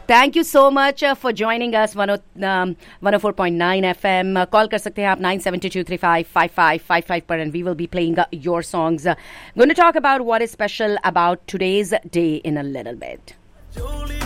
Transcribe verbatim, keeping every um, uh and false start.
Thank you so much uh, for joining us. one oh four point nine F M. Uh, call कर सकते हैं आप nine seven two two three five five five five five पर, and we will be playing uh, your songs. Uh, going to talk about what is special about today's day in a little bit.